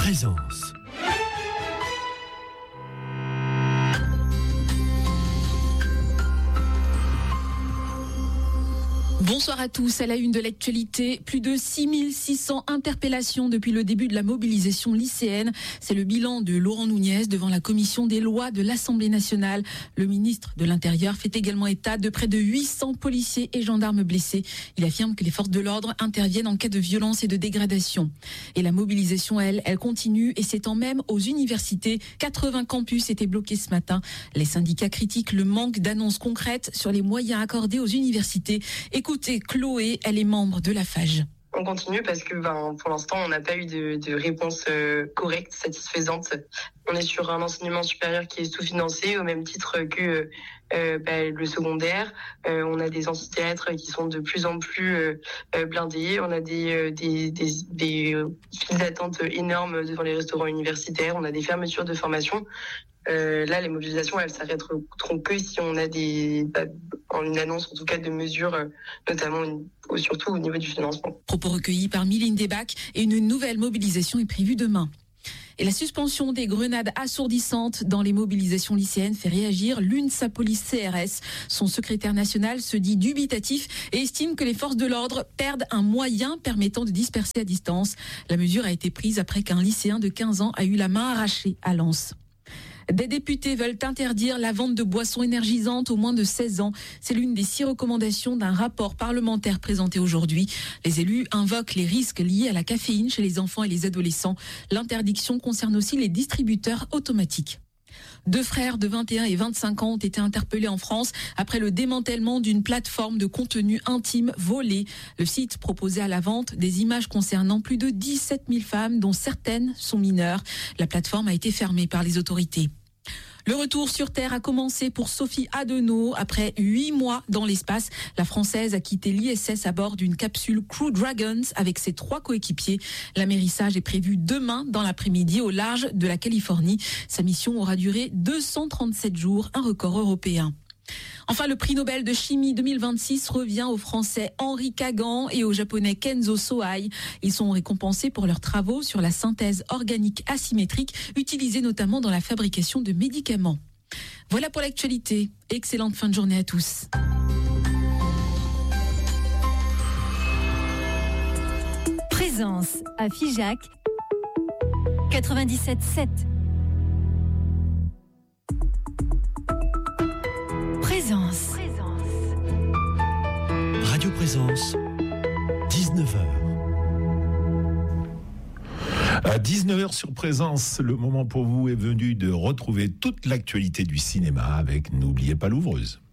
Présence. Bonsoir à tous. À la une de l'actualité, plus de 6600 interpellations depuis le début de la mobilisation lycéenne. C'est le bilan de Laurent Nunez devant la commission des lois de l'Assemblée nationale. Le ministre de l'Intérieur fait également état de près de 800 policiers et gendarmes blessés. Il affirme que les forces de l'ordre interviennent en cas de violence et de dégradation. Et la mobilisation, elle continue et s'étend même aux universités. 80 campus étaient bloqués ce matin. Les syndicats critiquent le manque d'annonces concrètes sur les moyens accordés aux universités. Écoutez Chloé, elle est membre de la FAGE. On continue parce que pour l'instant, on n'a pas eu de réponse correcte, satisfaisante. On est sur un enseignement supérieur qui est sous-financé au même titre que le secondaire. On a des amphithéâtres qui sont de plus en plus blindés. On a des files d'attente énormes devant les restaurants universitaires. On a des fermetures de formation. Là, les mobilisations, elles s'arrêteront que si on a une annonce, en tout cas, de mesures, notamment surtout au niveau du financement. Propos recueillis par Mylène Debac et une nouvelle mobilisation est prévue demain. Et la suspension des grenades assourdissantes dans les mobilisations lycéennes fait réagir l'UNSA Police CRS. Son secrétaire national se dit dubitatif et estime que les forces de l'ordre perdent un moyen permettant de disperser à distance. La mesure a été prise après qu'un lycéen de 15 ans a eu la main arrachée à Lens. Des députés veulent interdire la vente de boissons énergisantes aux moins de 16 ans. C'est l'une des 6 recommandations d'un rapport parlementaire présenté aujourd'hui. Les élus invoquent les risques liés à la caféine chez les enfants et les adolescents. L'interdiction concerne aussi les distributeurs automatiques. 2 frères de 21 et 25 ans ont été interpellés en France après le démantèlement d'une plateforme de contenu intime volée. Le site proposait à la vente des images concernant plus de 17 000 femmes, dont certaines sont mineures. La plateforme a été fermée par les autorités. Le retour sur Terre a commencé pour Sophie Adenau. Après 8 mois dans l'espace, la Française a quitté l'ISS à bord d'une capsule Crew Dragons avec ses 3 coéquipiers. L'amérissage est prévu demain dans l'après-midi au large de la Californie. Sa mission aura duré 237 jours, un record européen. Enfin, le prix Nobel de chimie 2026 revient au Français Henri Kagan et au Japonais Kenzo Sohai. Ils sont récompensés pour leurs travaux sur la synthèse organique asymétrique, utilisée notamment dans la fabrication de médicaments. Voilà pour l'actualité. Excellente fin de journée à tous. Présence à Figeac 97.7. Présence. Radio Présence, 19h. À 19h sur Présence, le moment pour vous est venu de retrouver toute l'actualité du cinéma avec N'oubliez pas l'ouvreuse.